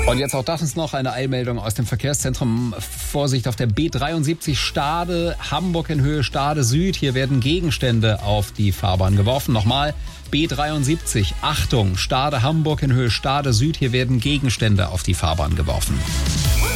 Und jetzt auch das noch eine Eilmeldung aus dem Verkehrszentrum. Vorsicht auf der B73 Stade, Hamburg in Höhe Stade Süd. Hier werden Gegenstände auf die Fahrbahn geworfen. Nochmal B73, Achtung, Stade Hamburg in Höhe Stade Süd. Hier werden Gegenstände auf die Fahrbahn geworfen.